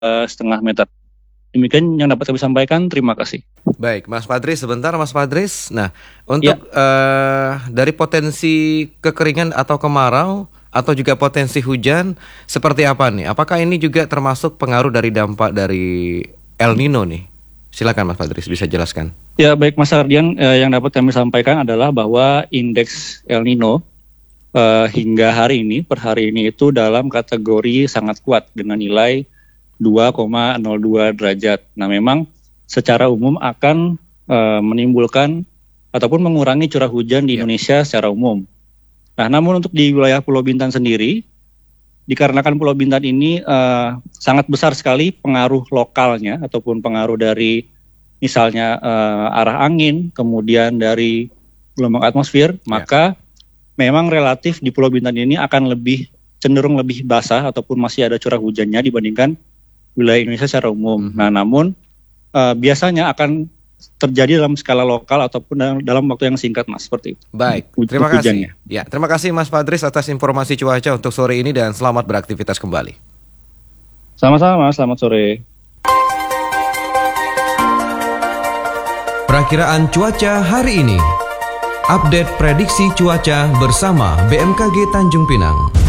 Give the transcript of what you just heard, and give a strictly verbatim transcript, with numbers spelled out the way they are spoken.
setengah meter. Demikian yang dapat kami sampaikan, terima kasih. Baik, Mas Padris, sebentar Mas Padris. Nah, untuk ya. uh, dari potensi kekeringan atau kemarau atau juga potensi hujan seperti apa nih? Apakah ini juga termasuk pengaruh dari dampak dari El Nino nih? Silakan Mas Padris, bisa jelaskan. Ya, baik Mas Ardian, eh, yang dapat kami sampaikan adalah bahwa indeks El Nino eh, hingga hari ini, per hari ini itu dalam kategori sangat kuat dengan nilai dua koma nol dua derajat. Nah, memang secara umum akan uh, menimbulkan ataupun mengurangi curah hujan di Indonesia secara umum. Nah, namun untuk di wilayah Pulau Bintan sendiri, dikarenakan Pulau Bintan ini uh, sangat besar sekali pengaruh lokalnya ataupun pengaruh dari misalnya uh, arah angin, kemudian dari gelombang atmosfer, ya. Maka memang relatif di Pulau Bintan ini akan lebih cenderung lebih basah ataupun masih ada curah hujannya dibandingkan wilayah Indonesia secara umum. Mm-hmm. Nah, namun uh, biasanya akan terjadi dalam skala lokal ataupun dalam, dalam waktu yang singkat, Mas, seperti itu. Baik, terima kasih. Hujannya. Ya, terima kasih Mas Padris atas informasi cuaca untuk sore ini dan selamat beraktivitas kembali. Sama-sama, selamat sore. Perakiraan cuaca hari ini. Update prediksi cuaca bersama B M K G Tanjung Pinang.